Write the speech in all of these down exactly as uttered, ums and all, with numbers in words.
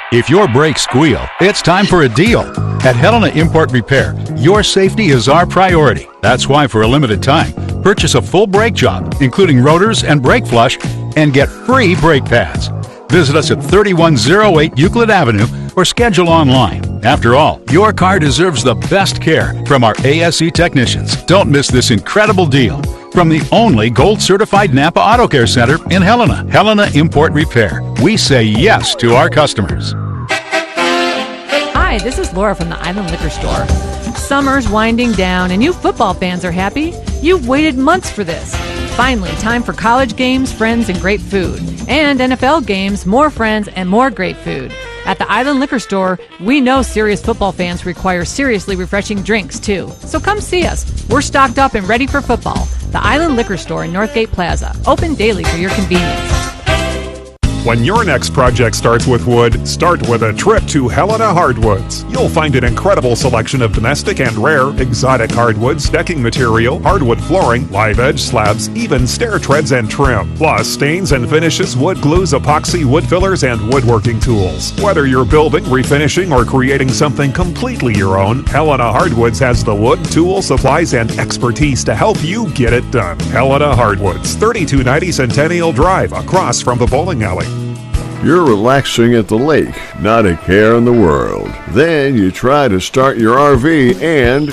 If your brakes squeal, it's time for a deal. At Helena Import Repair, your safety is our priority. That's why for a limited time, purchase a full brake job, including rotors and brake flush, and get free brake pads. Visit us at thirty-one oh eight Euclid Avenue or schedule online. After all, your car deserves the best care from our A S E technicians. Don't miss this incredible deal from the only gold-certified Napa Auto Care Center in Helena. Helena Import Repair. We say yes to our customers. Hi, this is Laura from the Island Liquor Store. Summer's winding down and you football fans are happy. You've waited months for this. Finally, time for college games, friends, and great food. And N F L games, more friends, and more great food. At the Island Liquor Store, we know serious football fans require seriously refreshing drinks, too. So come see us. We're stocked up and ready for football. The Island Liquor Store in Northgate Plaza. Open daily for your convenience. When your next project starts with wood, start with a trip to Helena Hardwoods. You'll find an incredible selection of domestic and rare, exotic hardwoods, decking material, hardwood flooring, live edge slabs, even stair treads and trim. Plus, stains and finishes, wood glues, epoxy, wood fillers, and woodworking tools. Whether you're building, refinishing, or creating something completely your own, Helena Hardwoods has the wood, tools, supplies, and expertise to help you get it done. Helena Hardwoods, thirty-two ninety Centennial Drive, across from the bowling alley. You're relaxing at the lake, not a care in the world. Then you try to start your R V and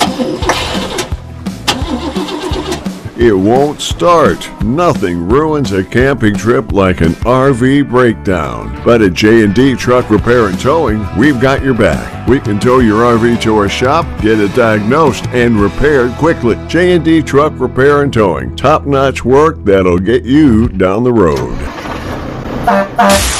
it won't start. Nothing ruins a camping trip like an R V breakdown. But at J and D Truck Repair and Towing, we've got your back. We can tow your R V to our shop, get it diagnosed, and repaired quickly. J and D Truck Repair and Towing. Top-notch work that'll get you down the road.